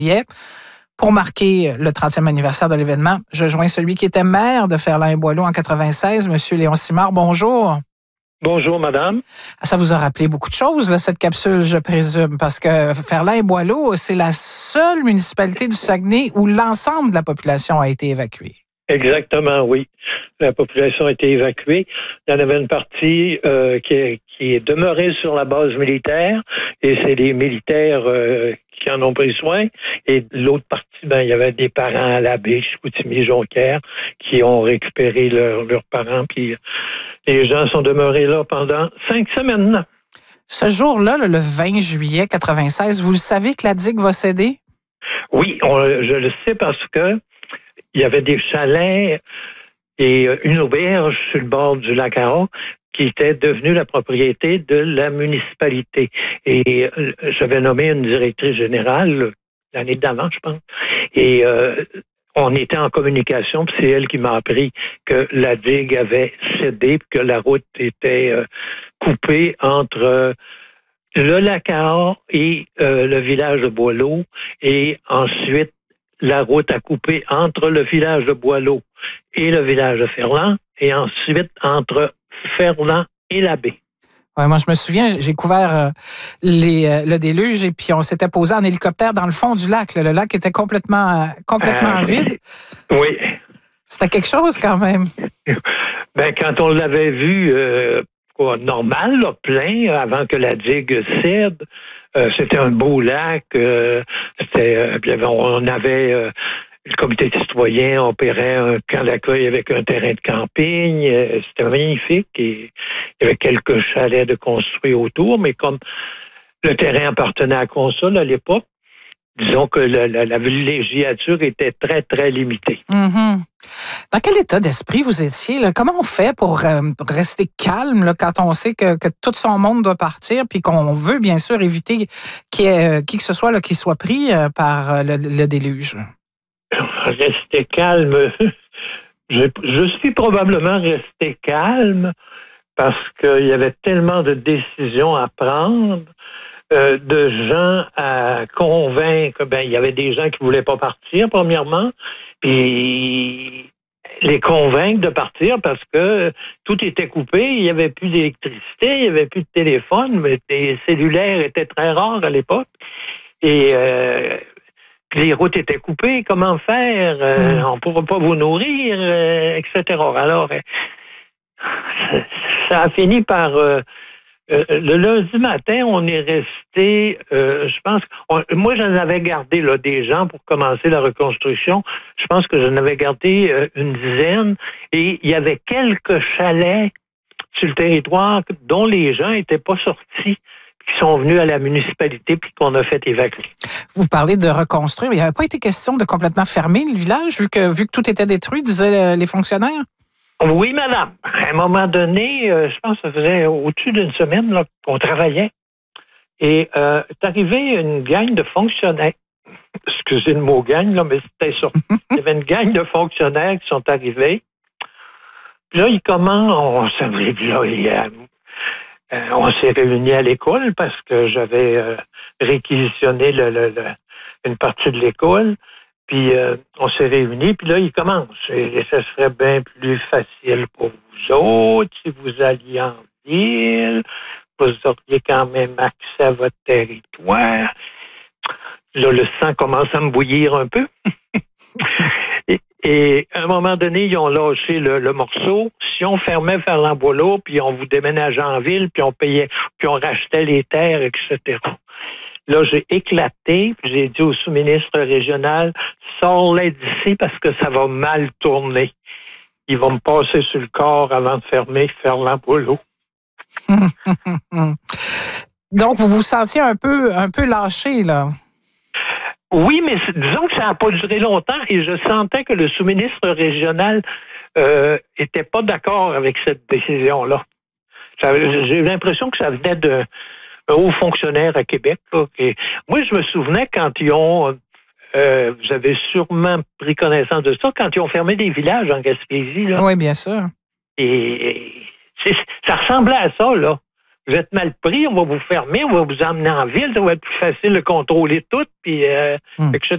juillet. Pour marquer le 30e anniversaire de l'événement, je joins celui qui était maire de Ferland-et-Boileau en 96, M. Léon Simard. Bonjour. Bonjour, madame. Ça vous a rappelé beaucoup de choses, là, cette capsule, je présume, parce que Ferland-et-Boileau, c'est la seule municipalité du Saguenay où l'ensemble de la population a été évacuée. Exactement, oui. La population a été évacuée. Il y en avait une partie qui est demeurée sur la base militaire, et c'est les militaires qui en ont pris soin. Et l'autre partie, il y avait des parents à la baie, Chicoutimi-Jonquière, qui ont récupéré leurs parents, puis les gens sont demeurés là pendant 5 semaines. Ce jour-là, le 20 juillet 96, vous le savez que la digue va céder? Oui, je le sais parce que il y avait des chalets et une auberge sur le bord du lac Aron qui était devenue la propriété de la municipalité. Et j'avais nommé une directrice générale l'année d'avant, je pense. Et on était en communication, puis c'est elle qui m'a appris que la digue avait cédé, puis que la route était coupée entre le lac Aron et le village de Boileau. Et ensuite, la route a coupé entre le village de Boileau et le village de Ferland, et ensuite entre Ferland et la baie. Ouais, moi, je me souviens, j'ai couvert le déluge et puis on s'était posé en hélicoptère dans le fond du lac. Le lac était complètement vide. Oui. C'était quelque chose quand même. Ben, quand on l'avait vu normal, là, plein, avant que la digue cède, c'était un beau lac. On avait le comité citoyen opérait un camp d'accueil avec un terrain de camping. C'était magnifique. Et il y avait quelques chalets de construits autour, mais comme le terrain appartenait à Consol à l'époque, disons que la villégiature était très, très limitée. Mm-hmm. Dans quel état d'esprit vous étiez, là? Comment on fait pour rester calme là, quand on sait que tout son monde doit partir puis qu'on veut bien sûr éviter qu'il y ait qui que ce soit là, qui soit pris par le déluge? Rester calme. Je suis probablement resté calme parce qu'il y avait tellement de décisions à prendre, de gens à convaincre. Ben, il y avait des gens qui voulaient pas partir, premièrement, puis les convaincre de partir parce que tout était coupé, il n'y avait plus d'électricité, il n'y avait plus de téléphone, mais les cellulaires étaient très rares à l'époque. Et les routes étaient coupées, comment faire? On ne pourra pas vous nourrir, etc. Alors, ça a fini par... le lundi matin, on est resté, je pense, moi j'en avais gardé là, des gens pour commencer la reconstruction. Je pense que j'en avais gardé une dizaine, et il y avait quelques chalets sur le territoire dont les gens n'étaient pas sortis, qui sont venus à la municipalité puis qu'on a fait évacuer. Vous parlez de reconstruire, mais il n'y avait pas été question de complètement fermer le village, vu que tout était détruit, disaient les fonctionnaires? Oui, madame. À un moment donné, je pense que ça faisait au-dessus d'une semaine là, qu'on travaillait. Et est arrivé une gang de fonctionnaires. Excusez le mot gang, là, mais c'était ça. Il y avait une gang de fonctionnaires qui sont arrivés. Puis là, on s'est réunis à l'école parce que j'avais réquisitionné une partie de l'école. Puis on s'est réunis, puis là, ils commencent. Et ça serait bien plus facile pour vous autres si vous alliez en ville. Vous auriez quand même accès à votre territoire. Là, le sang commence à me bouillir un peu. Et à un moment donné, ils ont lâché le morceau. Si on fermait Ferland-Boileau, puis on vous déménageait en ville, puis on payait, puis on rachetait les terres, etc. Là, j'ai éclaté, puis j'ai dit au sous-ministre régional, sors-les d'ici parce que ça va mal tourner. Ils vont me passer sur le corps avant de fermer Ferland-Boileau. Donc, vous vous sentiez un peu lâché, là? Oui, mais disons que ça n'a pas duré longtemps et je sentais que le sous-ministre régional était pas d'accord avec cette décision-là. J'ai eu l'impression que ça venait d'un haut fonctionnaire à Québec. Là, moi, je me souvenais quand ils ont... vous avez sûrement pris connaissance de ça, quand ils ont fermé des villages en Gaspésie. Là. Oui, bien sûr. Et ça ressemblait à ça, là. Vous êtes mal pris, on va vous fermer, on va vous emmener en ville, ça va être plus facile de contrôler tout, puis etc.